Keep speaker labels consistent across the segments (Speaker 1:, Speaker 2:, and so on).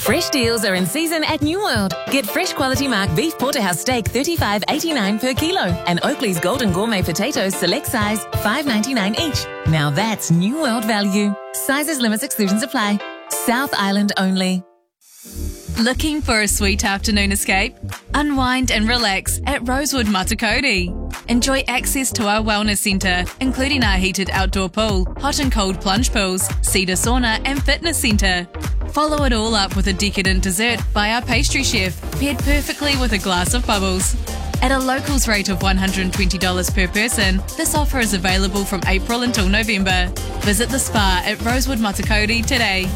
Speaker 1: Fresh deals are in season at New World. Get fresh quality mark beef porterhouse steak $35.89 per kilo and Oakley's Golden Gourmet potatoes select size $5.99 each. Now that's New World value. Sizes, limits, exclusions apply. South Island only.
Speaker 2: Looking for a sweet afternoon escape? Unwind and relax at Rosewood Matakoti. Enjoy access to our wellness centre, including our heated outdoor pool, hot and cold plunge pools, cedar sauna and fitness centre. Follow it all up with a decadent dessert by our pastry chef, paired perfectly with a glass of bubbles. At a locals rate of $120 per person, this offer is available from April until November. Visit the spa at Rosewood Matakoti today.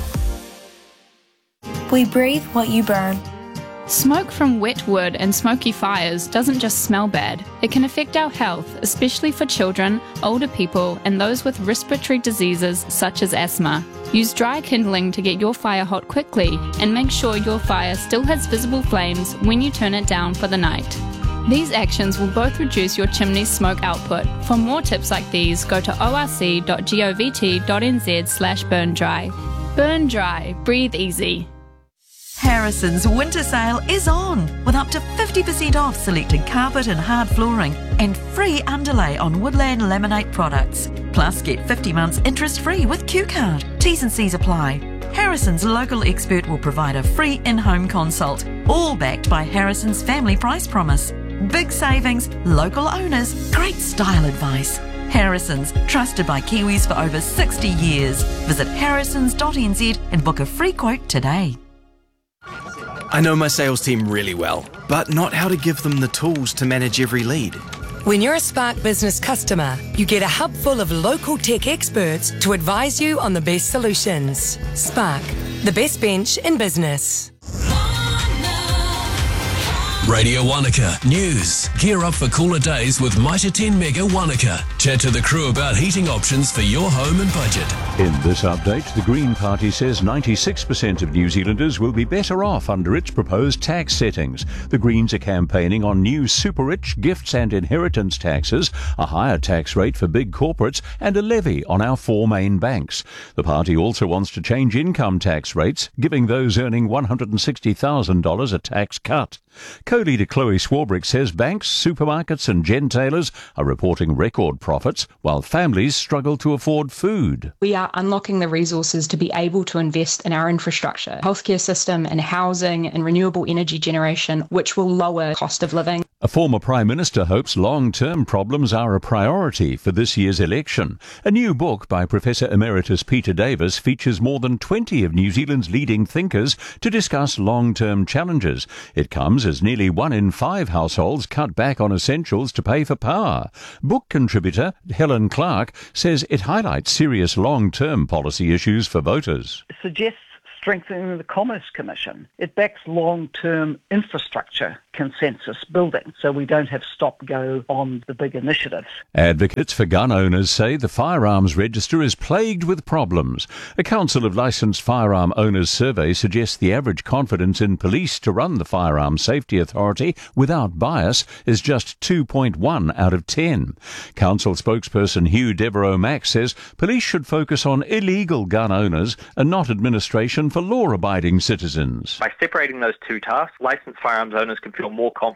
Speaker 3: We breathe what you burn.
Speaker 4: Smoke from wet wood and smoky fires doesn't just smell bad. It can affect our health, especially for children, older people, and those with respiratory diseases such as asthma. Use dry kindling to get your fire hot quickly and make sure your fire still has visible flames when you turn it down for the night. These actions will both reduce your chimney's smoke output. For more tips like these, go to orc.govt.nz/burn dry. Burn dry, breathe easy.
Speaker 5: Harrison's winter sale is on with up to 50% off selected carpet and hard flooring and free underlay on Woodland Laminate products. Plus get 50 months interest free with Q-Card. T's and C's apply. Harrison's local expert will provide a free in-home consult, all backed by Harrison's family price promise. Big savings, local owners, great style advice. Harrison's, trusted by Kiwis for over 60 years. Visit harrisons.nz and book a free quote today.
Speaker 6: I know my sales team really well, but not how to give them the tools to manage every lead.
Speaker 7: When you're a Spark Business customer, you get a hub full of local tech experts to advise you on the best solutions. Spark, the best bench in business.
Speaker 8: Radio Wanaka News. Gear up for cooler days with Mitre 10 Mega Wanaka. Chat to the crew about heating options for your home and budget.
Speaker 9: In this update, the Green Party says 96% of New Zealanders will be better off under its proposed tax settings. The Greens are campaigning on new super-rich gifts and inheritance taxes, a higher tax rate for big corporates and a levy on our four main banks. The party also wants to change income tax rates, giving those earning $160,000 a tax cut. Co-leader Chloe Swarbrick says banks, supermarkets and gentailers are reporting record profits while families struggle to afford food.
Speaker 10: We are unlocking the resources to be able to invest in our infrastructure, healthcare system and housing and renewable energy generation, which will lower cost of living.
Speaker 9: A former Prime Minister hopes long-term problems are a priority for this year's election. A new book by Professor Emeritus Peter Davis features more than 20 of New Zealand's leading thinkers to discuss long-term challenges. It comes as nearly 1 in 5 households cut back on essentials to pay for power. Book contributor Helen Clark says it highlights serious long-term policy issues for voters.
Speaker 11: It suggests strengthening the Commerce Commission. It backs long-term infrastructure consensus building, so we don't have stop-go on the big initiatives.
Speaker 9: Advocates for gun owners say the firearms register is plagued with problems. A Council of Licensed Firearm Owners survey suggests the average confidence in police to run the Firearms Safety Authority without bias is just 2.1 out of 10. Council spokesperson Hugh Devereux-Mack says police should focus on illegal gun owners and not administration for law-abiding citizens.
Speaker 12: By separating those two tasks, licensed firearms owners can feel more confident